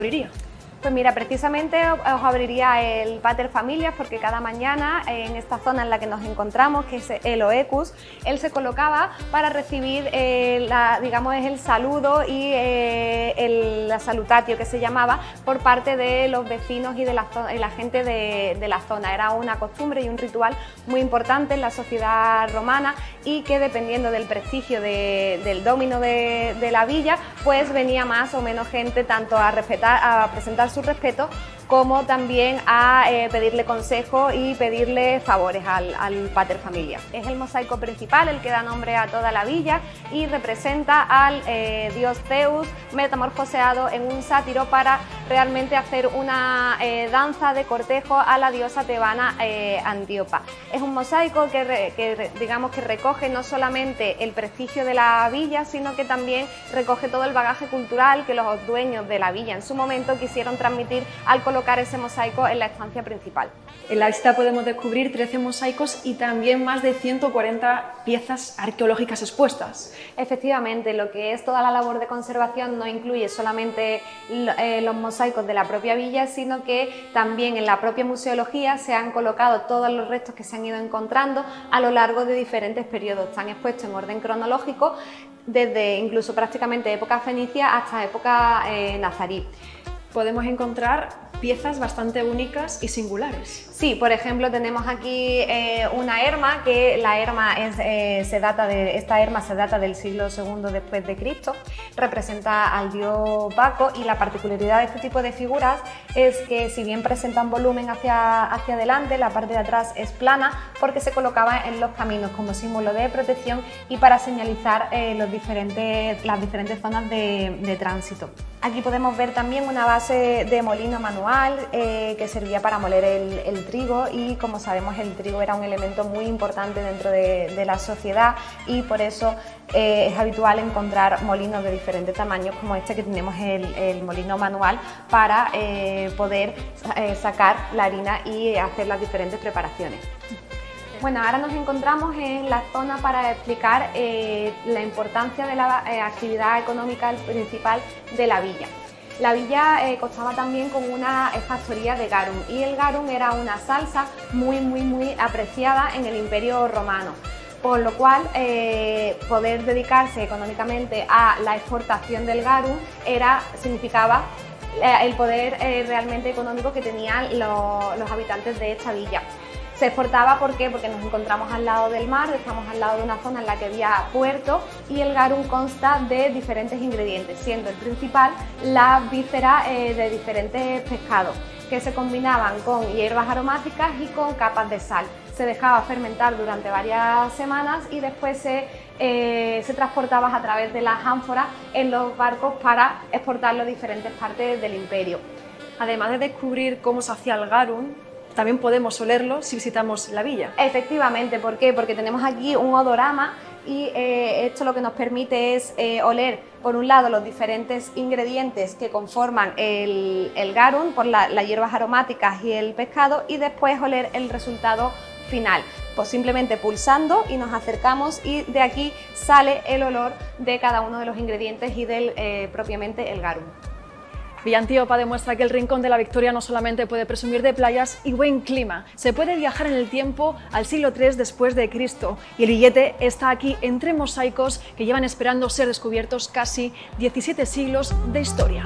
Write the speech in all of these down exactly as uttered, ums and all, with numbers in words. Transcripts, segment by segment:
abriría? Pues mira, precisamente os abriría el Pater Familias, porque cada mañana en esta zona en la que nos encontramos, que es el Oecus, él se colocaba para recibir, eh, la, digamos, el saludo y eh, el, la salutatio que se llamaba por parte de los vecinos y de la, y la gente de, de la zona. Era una costumbre y un ritual muy importante en la sociedad romana y que, dependiendo del prestigio de, del domino de, de la villa, pues venía más o menos gente tanto a respetar, a presentar su respeto, como también a eh, pedirle consejo y pedirle favores al, al Pater Familias. Es el mosaico principal el que da nombre a toda la villa y representa al eh, dios Zeus metamorfoseado en un sátiro para realmente hacer una eh, danza de cortejo a la diosa tebana eh, Antíopa. Es un mosaico que, re, que digamos que recoge no solamente el prestigio de la villa, sino que también recoge todo el bagaje cultural que los dueños de la villa en su momento quisieron transmitir al colocar ese mosaico en la estancia principal. En la visita podemos descubrir trece mosaicos y también más de ciento cuarenta piezas arqueológicas expuestas. Efectivamente, lo que es toda la labor de conservación no incluye solamente eh, los mosaicos de la propia villa, sino que también en la propia museología se han colocado todos los restos que se han ido encontrando a lo largo de diferentes periodos. Están expuestos en orden cronológico, desde incluso prácticamente época fenicia hasta época eh, nazarí. Podemos encontrar piezas bastante únicas y singulares. Sí, por ejemplo tenemos aquí eh, una herma, que la herma es, eh, se data de, esta herma se data del siglo segundo después de Cristo, representa al dios Baco, y la particularidad de este tipo de figuras es que, si bien presentan volumen hacia, hacia adelante, la parte de atrás es plana porque se colocaba en los caminos como símbolo de protección y para señalizar eh, los diferentes, las diferentes zonas de, de tránsito. Aquí podemos ver también una base de molino manual eh, que servía para moler el, el trigo, y como sabemos el trigo era un elemento muy importante dentro de, de la sociedad, y por eso eh, es habitual encontrar molinos de diferentes tamaños como este que tenemos, el, el molino manual, para eh, poder eh, sacar la harina y hacer las diferentes preparaciones. Bueno, ahora nos encontramos en la zona para explicar eh, la importancia de la eh, actividad económica principal de la villa. La villa eh, contaba también con una factoría de garum, y el garum era una salsa muy muy muy apreciada en el Imperio Romano, por lo cual eh, poder dedicarse económicamente a la exportación del garum era, significaba eh, el poder eh, realmente económico que tenían lo, los habitantes de esta villa. Se exportaba, ¿por qué? Porque nos encontramos al lado del mar, estamos al lado de una zona en la que había puerto, y el garum consta de diferentes ingredientes, siendo el principal la víscera eh, de diferentes pescados, que se combinaban con hierbas aromáticas y con capas de sal. Se dejaba fermentar durante varias semanas y después se, eh, se transportaba a través de las ánforas en los barcos para exportarlo a diferentes partes del imperio. Además de descubrir cómo se hacía el garum, también podemos olerlo si visitamos la villa. Efectivamente, ¿por qué? Porque tenemos aquí un odorama, y eh, esto lo que nos permite es eh, oler, por un lado, los diferentes ingredientes que conforman el, el garum, por la, las hierbas aromáticas y el pescado, y después oler el resultado final. Pues simplemente pulsando y nos acercamos, y de aquí sale el olor de cada uno de los ingredientes y del eh, propiamente el garum. Villa Antíopa demuestra que el Rincón de la Victoria no solamente puede presumir de playas y buen clima, se puede viajar en el tiempo al siglo tres después de Cristo, y el billete está aquí entre mosaicos que llevan esperando ser descubiertos casi diecisiete siglos de historia.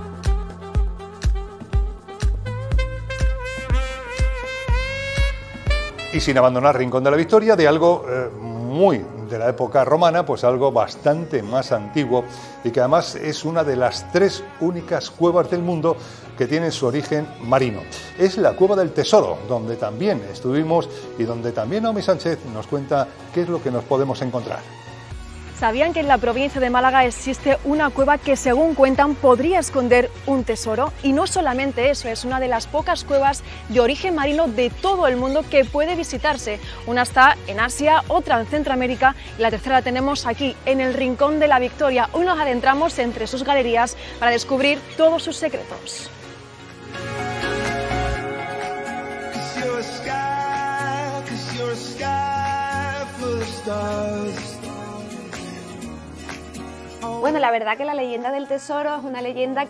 Y sin abandonar Rincón de la Victoria, de algo eh, muy de la época romana, pues algo bastante más antiguo, y que además es una de las tres únicas cuevas del mundo que tienen su origen marino. Es la Cueva del Tesoro, donde también estuvimos y donde también Naomi Sánchez nos cuenta qué es lo que nos podemos encontrar. ¿Sabían que en la provincia de Málaga existe una cueva que, según cuentan, podría esconder un tesoro? Y no solamente eso, es una de las pocas cuevas de origen marino de todo el mundo que puede visitarse. Una está en Asia, otra en Centroamérica, y la tercera la tenemos aquí, en el Rincón de la Victoria. Hoy nos adentramos entre sus galerías para descubrir todos sus secretos. Bueno, la verdad que la leyenda del tesoro es una leyenda